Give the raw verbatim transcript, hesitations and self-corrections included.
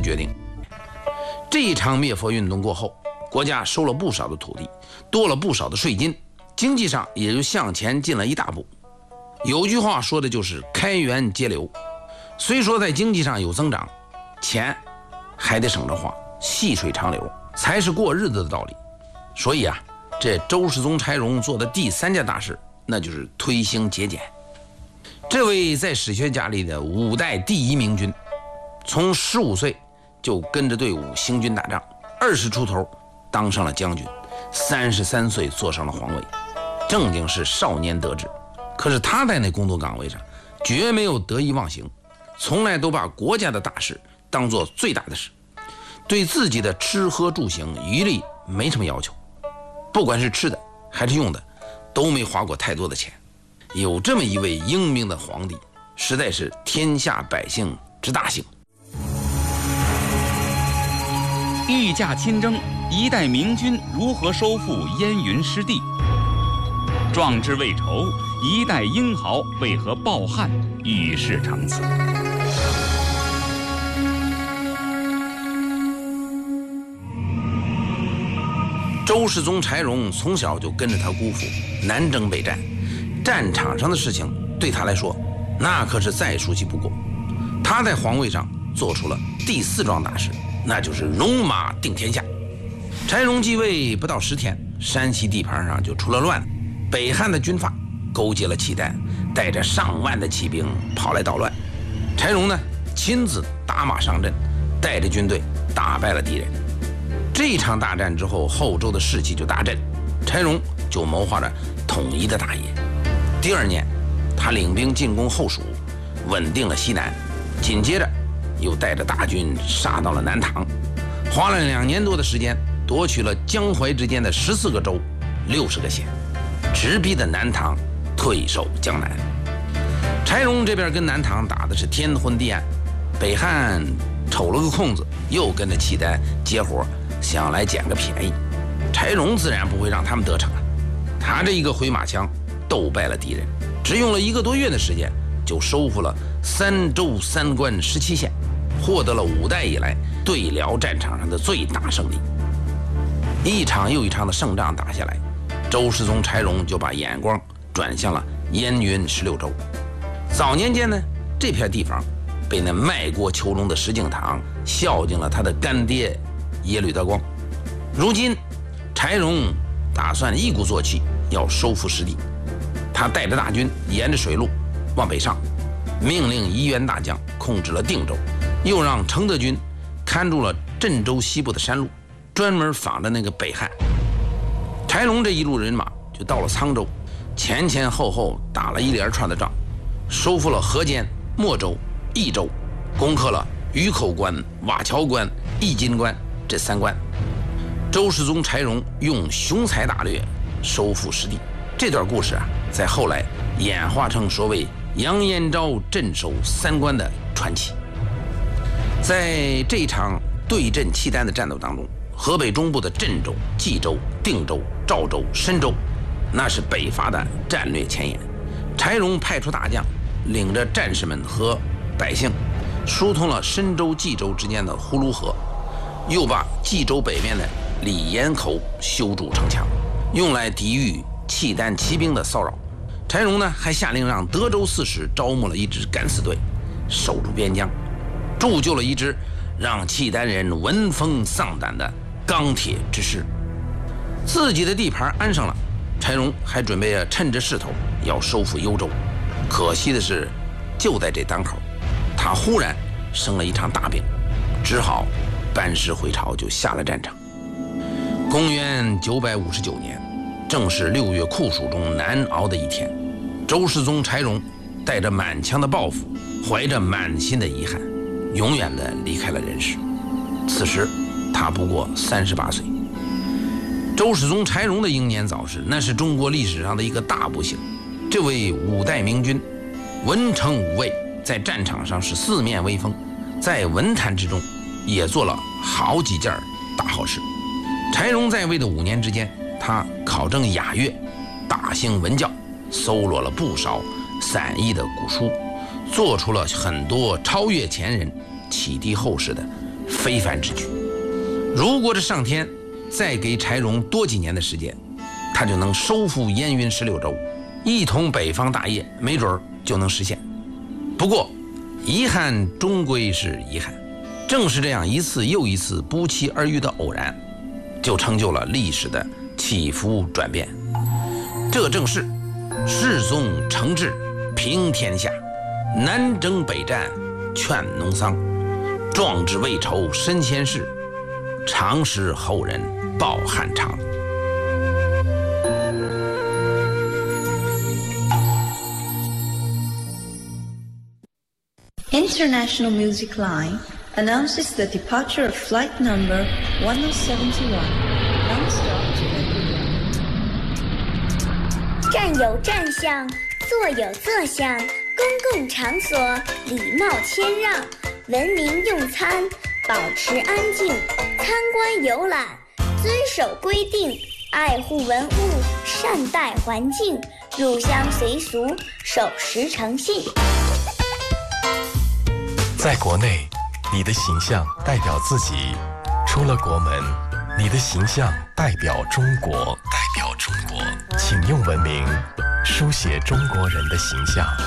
决定。这一场灭佛运动过后，国家收了不少的土地，多了不少的税金，经济上也就向前进了一大步。有句话说的就是开源节流，虽说在经济上有增长，钱还得省着花，细水长流才是过日子的道理。所以啊，这周世宗柴荣做的第三件大事，那就是推行节俭。这位在史学家里的五代第一明君，从十五岁就跟着队伍行军打仗，二十出头当上了将军，三十三岁坐上了皇位，正经是少年得志。可是他在那工作岗位上绝没有得意忘形，从来都把国家的大事当作最大的事，对自己的吃喝住行余力没什么要求，不管是吃的还是用的都没花过太多的钱。有这么一位英明的皇帝，实在是天下百姓之大幸。 御驾亲征，一代明君如何收复燕云失地？壮志未酬，一代英豪为何抱憾与世长辞？ 周世宗柴荣从小就跟着他姑父南征北战，战场上的事情对他来说那可是再熟悉不过。他在皇位上做出了第四桩大事，那就是戎马定天下。柴荣继位不到十天，山西地盘上就出了乱子，北汉的军阀勾结了契丹，带着上万的骑兵跑来捣乱。柴荣呢亲自打马上阵，带着军队打败了敌人。这场大战之后，后周的士气就大振，柴荣就谋划着统一的大业。第二年，他领兵进攻后蜀，稳定了西南，紧接着又带着大军杀到了南唐，花了两年多的时间，夺取了江淮之间的十四个州、六十个县，直逼的南唐退守江南。柴荣这边跟南唐打的是天昏地暗，北汉瞅了个空子，又跟着契丹接活，想来捡个便宜。柴荣自然不会让他们得逞啊，他这一个回马枪斗败了敌人，只用了一个多月的时间就收复了三州三关十七县，获得了五代以来对辽战场上的最大胜利。一场又一场的胜仗打下来，周世宗柴荣就把眼光转向了燕云十六州。早年间呢，这片地方被那卖国求荣的石敬瑭孝敬了他的干爹耶律德光。如今柴荣打算一鼓作气要收复失地，他带着大军沿着水路往北上，命令沂元大将控制了定州，又让承德军看住了镇州西部的山路，专门防着那个北汉。柴荣这一路人马就到了沧州，前前后后打了一连串的仗，收复了河间、莫州、益州，攻克了鱼口关、瓦桥关、易津关这三关。周世宗柴荣用雄才大略收复失地，这段故事啊，在后来演化成所谓杨延昭镇守三关的传奇。在这场对阵契丹的战斗当中，河北中部的镇州、冀州、定州、赵州、深州，那是北伐的战略前沿。柴荣派出大将，领着战士们和百姓疏通了深州、冀州之间的呼卢河，又把冀州北面的李岩口修筑城墙，用来抵御契丹骑兵的骚扰。柴荣呢，还下令让德州刺史招募了一支敢死队，守住边疆，铸就了一支让契丹人闻风丧胆的钢铁之师。自己的地盘安上了，柴荣还准备趁着势头要收复幽州。可惜的是，就在这当口，他忽然生了一场大病，只好班师回朝，就下了战场。公元九百五十九年，正是六月酷暑中难熬的一天，周世宗柴荣带着满腔的抱负，怀着满心的遗憾，永远地离开了人世。此时他不过三十八岁。周世宗柴荣的英年早逝，那是中国历史上的一个大不幸。这位五代明君文成武卫，在战场上是四面威风，在文坛之中也做了好几件大好事。柴荣在位的五年之间，他考证雅乐，大兴文教，搜罗了不少散佚的古书，做出了很多超越前人、启迪后世的非凡之举。如果这上天再给柴荣多几年的时间，他就能收复燕云十六州，一统北方大业，没准儿就能实现。不过遗憾终归是遗憾，正是这样一次又一次不期而遇的偶然，就成就了历史的起伏转变。这正是世宗承制平天下，南征北战劝农桑，壮志未酬身先士，长使后人报汉昌。 International Music Line announces the departure of flight number one oh seventy-one, non-stop to Ecuador. 站有站相，坐有坐相，公共场所礼貌谦让，文明用餐，保持安静，参观游览，遵守规定，爱护文物，善待环境，入乡随俗，守时诚信。 在国内，你的形象代表自己；出了国门，你的形象代表中国。代表中国，请用文明书写中国人的形象。